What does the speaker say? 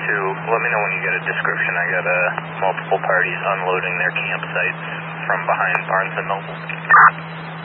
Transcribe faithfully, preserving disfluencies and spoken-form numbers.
two, let me know when you get a description. I got uh, multiple parties unloading their campsites from behind Barnes and Noble.